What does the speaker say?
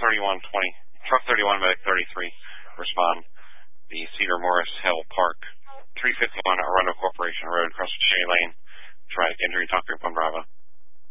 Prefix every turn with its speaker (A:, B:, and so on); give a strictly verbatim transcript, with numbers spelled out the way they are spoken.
A: thirty-one twenty, truck thirty-one, medic thirty-three, respond. The Cedar Morris Hill Park, three fifty-one Arundel Corporation Road, across the Cherry Lane. Traumatic injury, doctor,